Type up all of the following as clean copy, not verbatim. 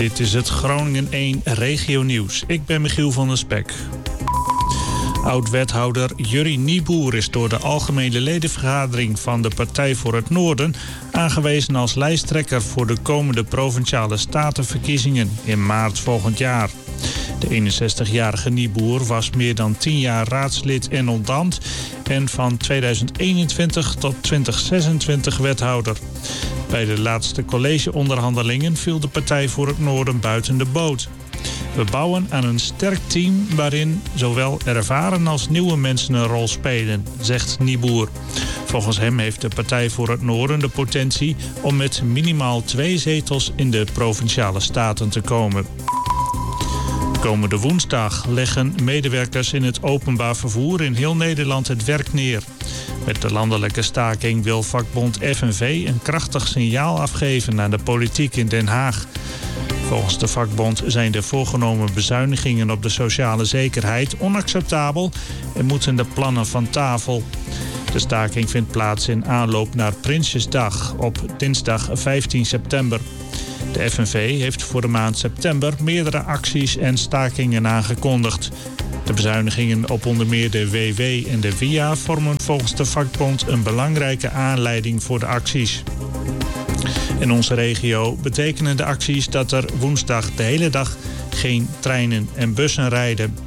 Dit is het Groningen 1 regionieuws. Ik ben Michiel van der Spek. Oud-wethouder Jurrie Nieboer is door de algemene ledenvergadering van de Partij voor het Noorden aangewezen als lijsttrekker voor de komende Provinciale Statenverkiezingen in maart volgend jaar. De 61-jarige Nieboer was meer dan 10 jaar raadslid en Oldambt en van 2021 tot 2026 wethouder. Bij de laatste collegeonderhandelingen viel de Partij voor het Noorden buiten de boot. We bouwen aan een sterk team waarin zowel ervaren als nieuwe mensen een rol spelen, zegt Nieboer. Volgens hem heeft de Partij voor het Noorden de potentie om met minimaal 2 zetels in de Provinciale Staten te komen. Komende woensdag leggen medewerkers in het openbaar vervoer in heel Nederland het werk neer. Met de landelijke staking wil vakbond FNV een krachtig signaal afgeven aan de politiek in Den Haag. Volgens de vakbond zijn de voorgenomen bezuinigingen op de sociale zekerheid onacceptabel en moeten de plannen van tafel. De staking vindt plaats in aanloop naar Prinsjesdag op dinsdag 15 september. De FNV heeft voor de maand september meerdere acties en stakingen aangekondigd. De bezuinigingen op onder meer de WW en de WIA vormen volgens de vakbond een belangrijke aanleiding voor de acties. In onze regio betekenen de acties dat er woensdag de hele dag geen treinen en bussen rijden.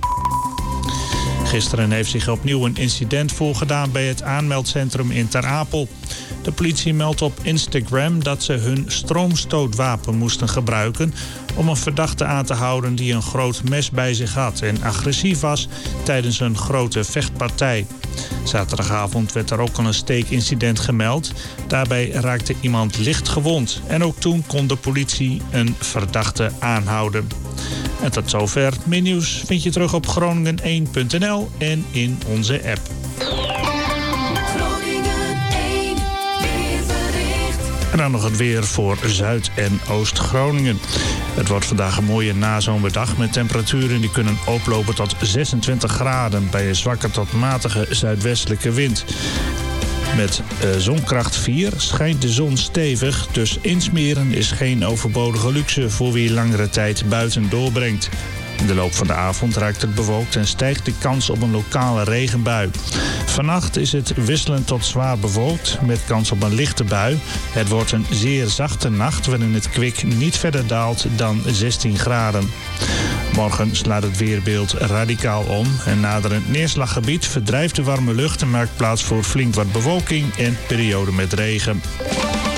Gisteren heeft zich opnieuw een incident voorgedaan bij het aanmeldcentrum in Ter Apel. De politie meldt op Instagram dat ze hun stroomstootwapen moesten gebruiken om een verdachte aan te houden die een groot mes bij zich had en agressief was tijdens een grote vechtpartij. Zaterdagavond werd er ook al een steekincident gemeld. Daarbij raakte iemand licht gewond en ook toen kon de politie een verdachte aanhouden. En tot zover. Meer nieuws vind je terug op Groningen1.nl en in onze app. En dan nog het weer voor Zuid- en Oost-Groningen. Het wordt vandaag een mooie nazomerdag met temperaturen die kunnen oplopen tot 26 graden bij een zwakke tot matige zuidwestelijke wind. Met zonkracht 4 schijnt de zon stevig, dus insmeren is geen overbodige luxe voor wie langere tijd buiten doorbrengt. In de loop van de avond raakt het bewolkt en stijgt de kans op een lokale regenbui. Vannacht is het wisselend tot zwaar bewolkt met kans op een lichte bui. Het wordt een zeer zachte nacht waarin het kwik niet verder daalt dan 16 graden. Morgen slaat het weerbeeld radicaal om. Een naderend neerslaggebied verdrijft de warme lucht en maakt plaats voor flink wat bewolking en perioden met regen.